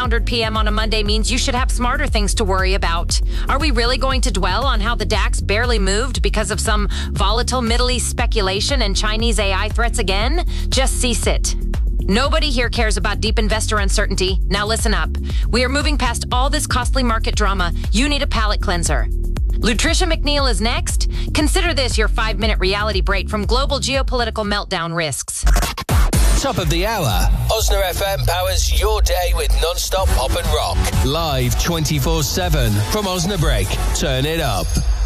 100 p.m. on a Monday means you should have smarter things to worry about. Are we really going to dwell on how the DAX barely moved because of some volatile Middle East speculation and Chinese AI threats again? Just cease it. Nobody here cares about deep investor uncertainty. Now listen up. We are moving past all this costly market drama. You need a palate cleanser. Lutricia McNeil is next. Consider this your 5-minute reality break from global geopolitical meltdown risks. Top of the hour. Osna FM powers your day with non-stop pop and rock. Live 24/7 from Osna Break. Turn it up.